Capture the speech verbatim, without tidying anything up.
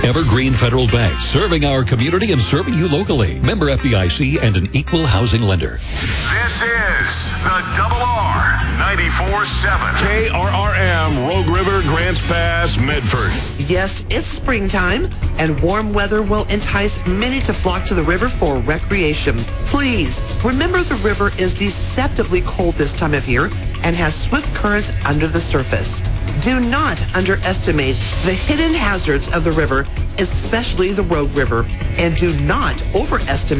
Evergreen Federal Bank, serving our community and serving you locally. Member F D I C and an equal housing lender. This is the Double R ninety-four point seven. K R R M, Rogue River, Grants Pass, Medford. Yes, it's springtime, and warm weather will entice many to flock to the river for recreation. Please, remember the river is deceptively cold this time of year and has swift currents under the surface. Do not underestimate the hidden hazards of the river, especially the Rogue River, and do not overestimate